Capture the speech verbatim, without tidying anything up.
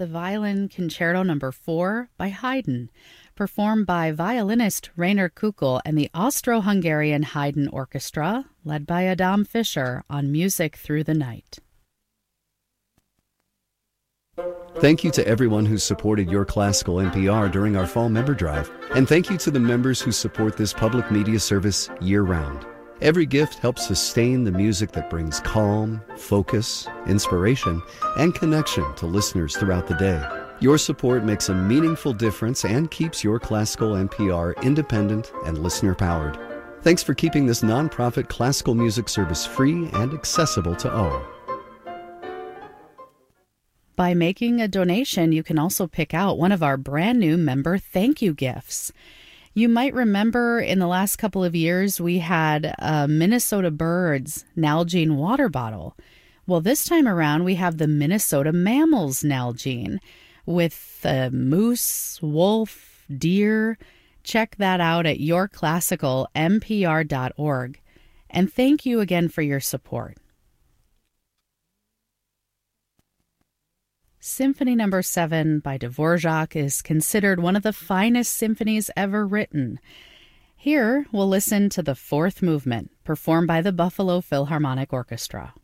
the Violin Concerto Number four by Haydn, performed by violinist Rainer Kukl and the Austro-Hungarian Haydn Orchestra, led by Adam Fischer on Music Through the Night. Thank you to everyone who supported Your Classical N P R during our fall member drive, and thank you to the members who support this public media service year-round. Every gift helps sustain the music that brings calm, focus, inspiration, and connection to listeners throughout the day. Your support makes a meaningful difference and keeps Your Classical N P R independent and listener-powered. Thanks for keeping this nonprofit classical music service free and accessible to all. By making a donation, you can also pick out one of our brand new member thank you gifts. You might remember in the last couple of years, we had a Minnesota Birds Nalgene water bottle. Well, this time around, we have the Minnesota Mammals Nalgene with uh, moose, wolf, deer. Check that out at your classical n p r dot org. And thank you again for your support. Symphony Number seven by Dvorak is considered one of the finest symphonies ever written. Here, we'll listen to the fourth movement, performed by the Buffalo Philharmonic Orchestra.